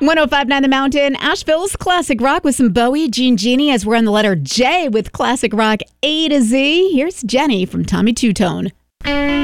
105.9 The Mountain, Asheville's classic rock with some Bowie, Gene Genie, as we're on the letter J with classic rock A to Z. Here's Jenny from Tommy Two Tone.